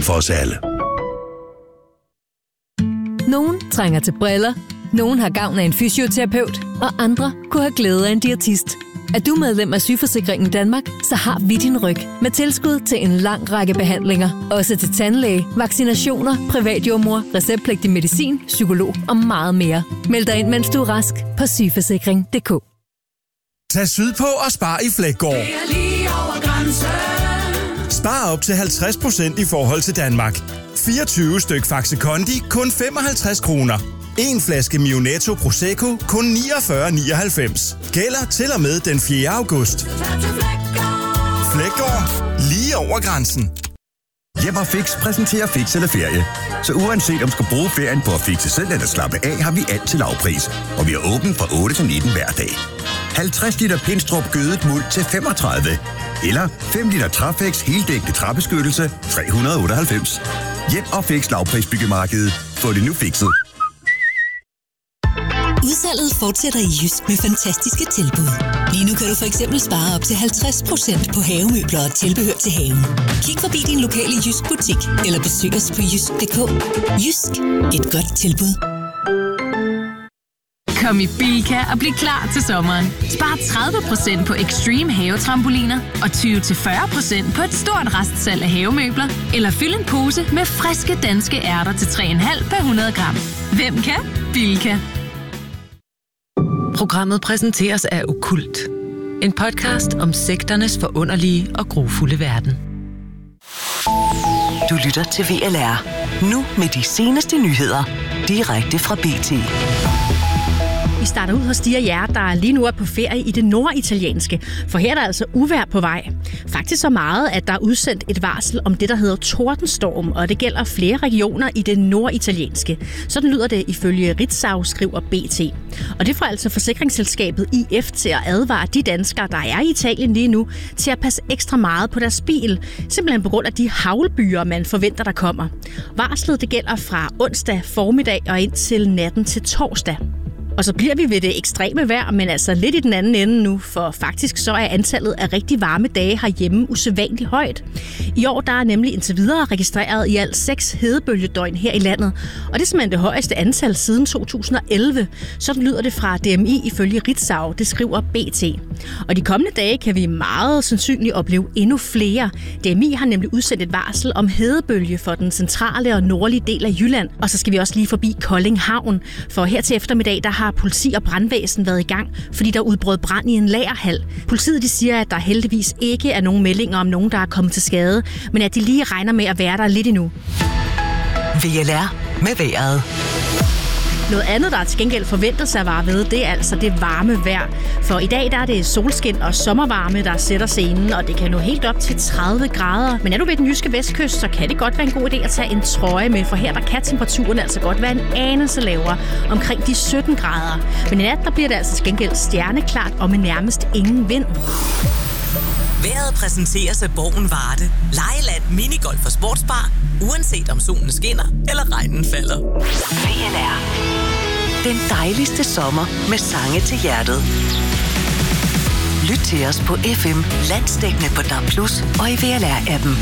for os alle. Nogen trænger til briller, nogen har gavn af en fysioterapeut, og andre kunne have glæde af en diætist. Er du medlem af Sygeforsikringen Danmark, så har vi din ryg med tilskud til en lang række behandlinger. Også til tandlæge, vaccinationer, privatjordmor, receptpligtig medicin, psykolog og meget mere. Meld dig ind, mens du er rask på sygeforsikring.dk. Tag sydpå og spar i Fleggaard. Spar op til 50% i forhold til Danmark. 24 styk Faxe Kondi, kun 55 kroner. En flaske Mio Netto Prosecco, kun 49,99. Gælder til og med den 4. august. Fleggaard. Lige over grænsen. Hjem og Fix præsenterer Fix eller Ferie. Så uanset om du skal bruge ferien på at fixe selv eller slappe af, har vi alt til lavpris. Og vi er åbent fra 8 til 19 hver dag. 50 liter Pinstrup gødet muld til 35. Eller 5 liter Trafex heldækkende træbeskyttelse 398. Hjem og Fix lavprisbyggemarkedet. Få det nu fikset. Udsalget fortsætter i Jysk med fantastiske tilbud. Lige nu kan du for eksempel spare op til 50% på havemøbler og tilbehør til haven. Kig forbi din lokale Jysk butik eller besøg os på jysk.dk. Jysk. Et godt tilbud. Kom i Bilka og bliv klar til sommeren. Spar 30% på Extreme havetrampoliner og 20-40% på et stort restsalg af havemøbler. Eller fyld en pose med friske danske ærter til 3,5 per 100 gram. Hvem kan? Bilka. Programmet præsenteres af Okkult. En podcast om sekternes forunderlige og grufulde verden. Du lytter til VLR. Nu med de seneste nyheder. Direkte fra BT. Vi starter ud hos de af jer, der lige nu er på ferie i det norditalienske, for her er der altså uvejr på vej. Faktisk så meget, at der er udsendt et varsel om det, der hedder tordenstorm, og det gælder flere regioner i det norditalienske. Sådan lyder det ifølge Ritzau, skriver BT. Og det får altså forsikringsselskabet IF til at advare de danskere, der er i Italien lige nu, til at passe ekstra meget på deres bil, simpelthen på grund af de haglbyer, man forventer, der kommer. Varslet det gælder fra onsdag formiddag og indtil natten til torsdag. Og så bliver vi ved det ekstreme vejr, men altså lidt i den anden ende nu, for faktisk så er antallet af rigtig varme dage herhjemme usædvanligt højt. I år der er nemlig indtil videre registreret i alt 6 hedebølgedøgn her i landet, og det er simpelthen det højeste antal siden 2011. Sådan lyder det fra DMI ifølge Ritzau, det skriver BT. Og de kommende dage kan vi meget sandsynligt opleve endnu flere. DMI har nemlig udsendt et varsel om hedebølge for den centrale og nordlige del af Jylland, og så skal vi også lige forbi Kolding Havn, for her til eftermiddag der har politi og brandvæsen været i gang, fordi der udbrød brand i en lagerhal. Politiet de siger, at der heldigvis ikke er nogen meldinger om nogen, der er kommet til skade, men at de lige regner med at være der lidt endnu. VLR med vejret. Noget andet, der til gengæld forventer sig at vare ved, det er altså det varme vejr. For i dag der er det solskin og sommervarme, der sætter scenen, og det kan nå helt op til 30 grader. Men er du ved den jyske vestkyst, så kan det godt være en god idé at tage en trøje med, for her der kan temperaturen altså godt være en anelse lavere, omkring de 17 grader. Men i nat der bliver det altså til gengæld stjerneklart og med nærmest ingen vind. Vejret præsenteres af Borgen Varde. Lejeland, minigolf og sportsbar. Uanset om solen skinner eller regnen falder. VLR. Den dejligste sommer med sange til hjertet. Lyt til os på FM, landsdækkende på DAB+ og i VLR-appen.